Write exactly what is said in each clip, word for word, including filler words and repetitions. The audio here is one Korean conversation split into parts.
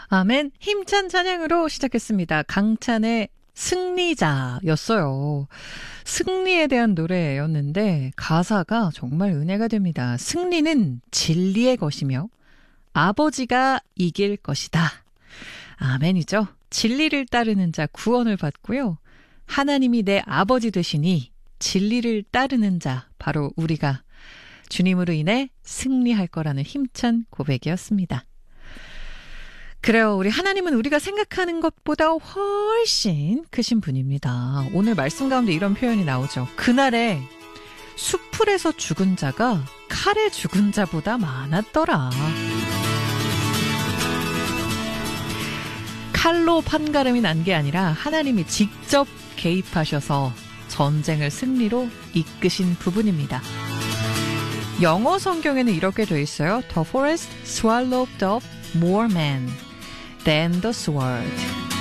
아멘. 힘찬 찬양으로 시작했습니다. 강찬의 승리자였어요. 승리에 대한 노래였는데 가사가 정말 은혜가 됩니다. 승리는 진리의 것이며 아버지가 이길 것이다. 아멘이죠. 진리를 따르는 자 구원을 받고요. 하나님이 내 아버지 되시니 진리를 따르는 자 바로 우리가 주님으로 인해 승리할 거라는 힘찬 고백이었습니다. 그래요. 우리 하나님은 우리가 생각하는 것보다 훨씬 크신 분입니다. 오늘 말씀 가운데 이런 표현이 나오죠. 그날에 수풀에서 죽은 자가 칼에 죽은 자보다 많았더라. 칼로 판가름이 난 게 아니라 하나님이 직접 개입하셔서 전쟁을 승리로 이끄신 부분입니다. 영어 성경에는 이렇게 돼 있어요. The forest swallowed up more men than the sword.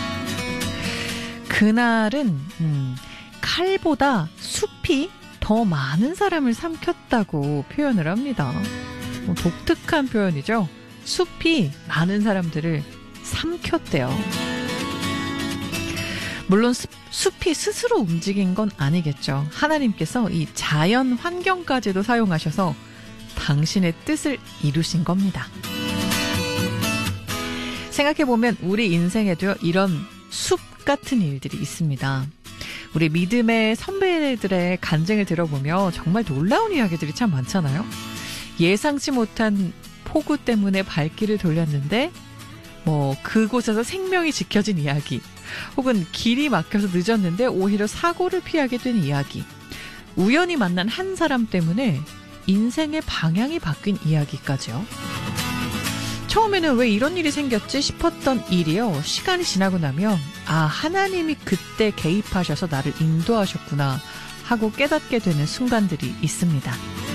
그날은 음, 칼보다 숲이 더 많은 사람을 삼켰다고 표현을 합니다. 뭐 독특한 표현이죠. 숲이 많은 사람들을 삼켰대요. 물론 숲, 숲이 스스로 움직인 건 아니겠죠. 하나님께서 이 자연 환경까지도 사용하셔서 당신의 뜻을 이루신 겁니다. 생각해보면 우리 인생에도 이런 숲 같은 일들이 있습니다. 우리 믿음의 선배들의 간증을 들어보면 정말 놀라운 이야기들이 참 많잖아요. 예상치 못한 폭우 때문에 발길을 돌렸는데 뭐 그곳에서 생명이 지켜진 이야기, 혹은 길이 막혀서 늦었는데 오히려 사고를 피하게 된 이야기, 우연히 만난 한 사람 때문에 인생의 방향이 바뀐 이야기까지요. 처음에는 왜 이런 일이 생겼지 싶었던 일이요. 시간이 지나고 나면 아, 하나님이 그때 개입하셔서 나를 인도하셨구나 하고 깨닫게 되는 순간들이 있습니다.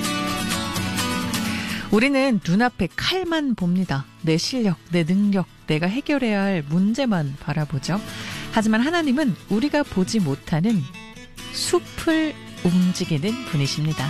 우리는 눈앞에 칼만 봅니다. 내 실력, 내 능력, 내가 해결해야 할 문제만 바라보죠. 하지만 하나님은 우리가 보지 못하는 숲을 움직이는 분이십니다.